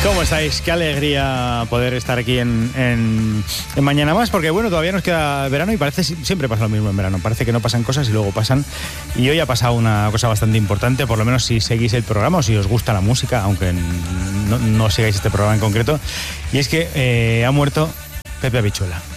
¿Cómo estáis? Qué alegría poder estar aquí en Mañana Más, porque bueno, todavía nos queda verano y parece siempre pasa lo mismo en verano. Parece que no pasan cosas y luego pasan. Y hoy ha pasado una cosa bastante importante, por lo menos si seguís el programa o si os gusta la música, aunque no sigáis este programa en concreto. Y es que ha muerto Pepe Habichuela.